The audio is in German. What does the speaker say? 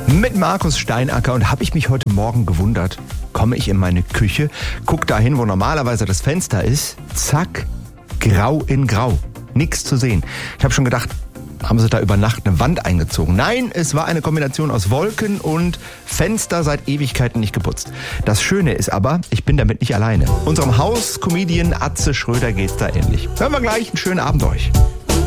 Mit Markus Steinacker und habe ich mich heute Morgen gewundert. Komme ich in meine Küche, guck dahin, wo normalerweise das Fenster ist. Zack, grau in grau. Nichts zu sehen. Ich habe schon gedacht, haben sie da über Nacht eine Wand eingezogen? Nein, es war eine Kombination aus Wolken und Fenster seit Ewigkeiten nicht geputzt. Das Schöne ist aber, ich bin damit nicht alleine. Unserem Haus-Comedian Atze Schröder geht's da ähnlich. Hören wir gleich, einen schönen Abend euch.